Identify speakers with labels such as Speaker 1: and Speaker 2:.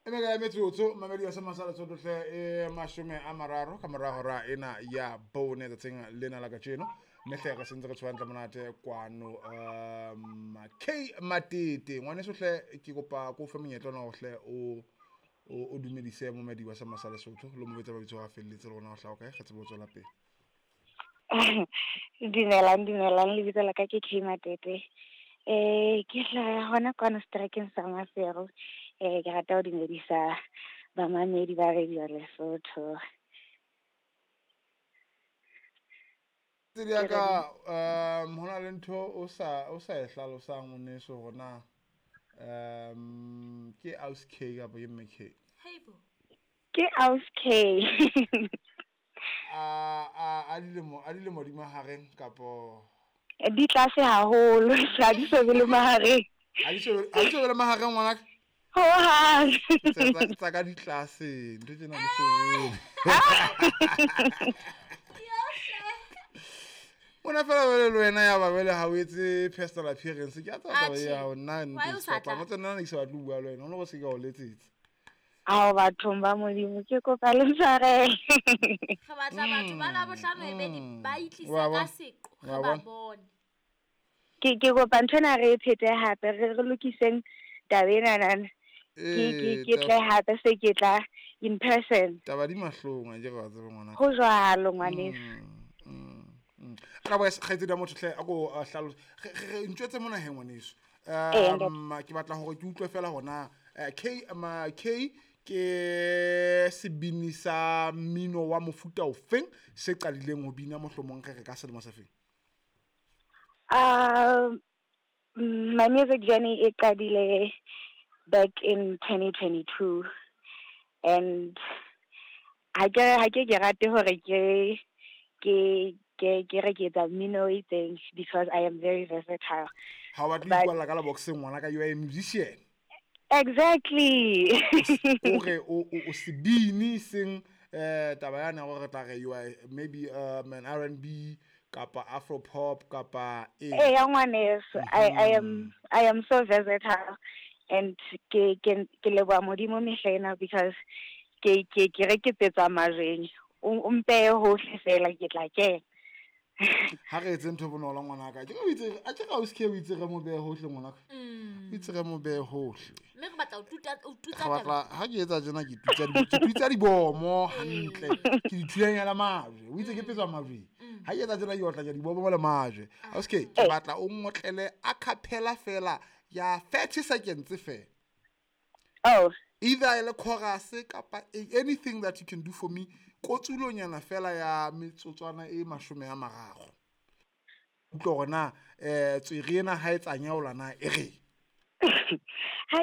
Speaker 1: Emeka metsotso mamedi wa semasala tsohle mashome a mararo ka morago ra ena ya bone tsatsing lena la katjeno mehle ka sentse re tshwantla monate kwano K Matete ngwane sohle ke kopa go fa monyetlo na ohle o dumedise momedi wa semasala sotho lo mo betsa ba bitso ga felletse le gona go tla o kae ga tsebo tswela pele
Speaker 2: Dinelang le bitsa la ka ke K Matete. Ke hla hona kwano strekeng sa Masero. Ke rata ho dumedisa bamamedi ba Radio Lesotho.
Speaker 1: Tsedia ka hona le ntho o sa e hlalosang moneso gona ke Aus K ka bo MK
Speaker 2: Haibo ke Aus K
Speaker 1: a dilemo di mahareng kapo
Speaker 2: di tlase haholo sa di so le mahareng
Speaker 1: a di so le mahareng ngwana
Speaker 2: ho ha
Speaker 1: tsa ka di tlase ntho tsena di so Ona fela bele le wena ya ba bele ha o etse personal appearance ke a tsaba ya o nna ntse stop mo tsena ne ke sa batla bua le wena o no go se ka o letsetse
Speaker 2: ao bathong ba modimo ke kopa le tshware
Speaker 3: ga batla batho ba la bohlano e be di ba itlise ka seqo ga ba bone
Speaker 2: ke kopa nthona re phete hape re lokiseng tabenana ke tle hape se ke tla in person
Speaker 1: taba di mahlong a je ga tsebe ngwana
Speaker 2: go jwalo ngwaneso
Speaker 1: ka ba se kgaitse da motho tle a go hlalo re ntwetse mona he ngwaneso ke batla gore ke utlwe fela gona K ke sebini sa mmino wa mofuta o feng se qadileng ho bina mohlomong re ka selemo se feng
Speaker 2: my music journey it qadile back in 2022 and ha ke rate hore ke re ke tsa mmino itseng because I am very versatile.
Speaker 1: Ha wa tlo ikwalla ka la boxing ngwana ka you are a musician.
Speaker 2: Exactly.
Speaker 1: Okay, o sebini sing taba yana go re tla re you are maybe an R&B kapa Afro pop kapa
Speaker 2: ya ngwaneso I am so versatile and ke leboa modimo mehlena because ke re ke petsa majeng o mpe ho fela ke tla ke
Speaker 1: ha re etse ntho bonola ngwana ka ke go itse a ke ga o se ke o itse re mo be hohle ngwana ka itse re mo be hohle
Speaker 3: mme go batla o tutsa
Speaker 1: ha ke etsa jena ke tutsa di bomo hantle ke di thulenya la majwe o itse ke petswa majwe ha ke etsa jena ke otla ke di bomo le majwe a se ke batla o ngotlele a cappella fela ya 30 seconds fe either le chorus kapa anything that you can do for me kotsulonyana fela ya metsotswana e 30 utlwa gona tswirena ha etsanya olana e re